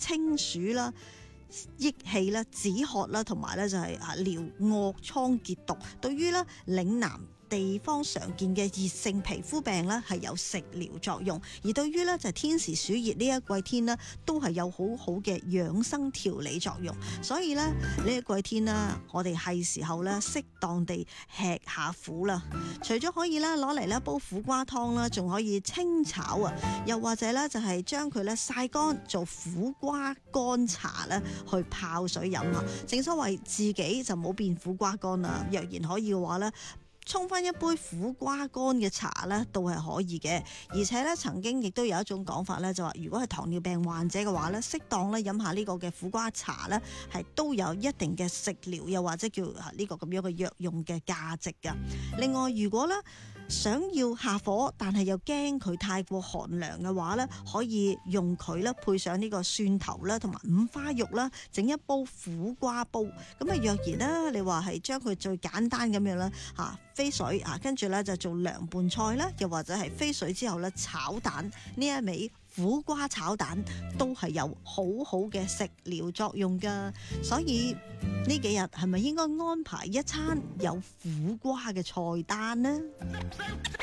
清暑啦、益氣啦、止渴啦，同埋咧就係療惡瘡結毒。對於咧嶺南地方常見嘅熱性皮膚病咧係有食療作用，而對於咧就係天時暑熱呢一季天呢，都係有好好嘅養生調理作用。所以咧呢一季天啦，我哋係時候咧適當地吃下苦啦。除咗可以咧攞嚟咧煲苦瓜湯啦，仲可以清炒啊，又或者咧就係將佢咧曬乾做苦瓜乾茶咧去泡水飲啊。正所謂自己就冇變苦瓜乾啦，若然可以嘅話咧，沖翻一杯苦瓜乾嘅茶咧，都係可以嘅。而且咧，曾經亦都有一種講法咧，就話如果係糖尿病患者嘅話咧，適當咧飲下呢個嘅苦瓜茶咧，係都有一定嘅食療，又或者叫呢個咁樣嘅藥用嘅價值噶。另外，如果咧想要下火，但係又驚佢太過寒涼嘅話咧，可以用佢咧配上呢個蒜頭啦，同埋五花肉啦，整一煲苦瓜煲。咁啊，若然啦，你話係將佢最簡單咁樣啦飛水跟住咧就做涼拌菜啦，又或者係飛水之後咧炒蛋，呢一味苦瓜炒蛋都係有好好嘅食療作用噶。所以呢幾日係咪應該安排一餐有苦瓜嘅菜單呢？